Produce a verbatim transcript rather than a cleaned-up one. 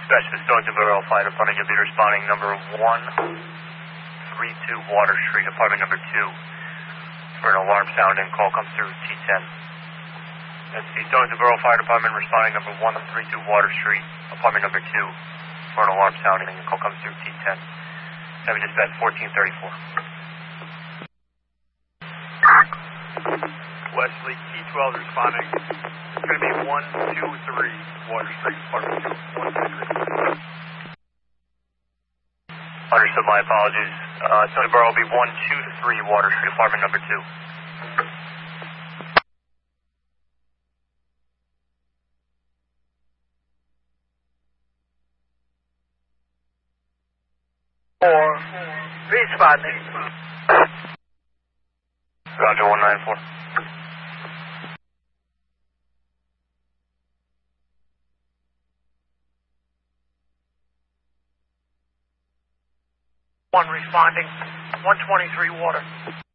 Dispatch to Stonesboro Fire Department. You'll be responding number one thirty-two Water Street, apartment number two, for an alarm sound and call comes through T ten. That's the Stonesboro Fire Department responding number one thirty-two Water Street, apartment number two, for an alarm sound and call comes through T ten. Have dispatch fourteen thirty-four. Wesley, T twelve responding. It's going to be one two three Water Street, apartment two, one two three. Understood, my apologies. Uh, Stonesboro will be one two three Water Street, apartment number two. Four, responding. Roger, one nine four. One responding, one twenty-three Water.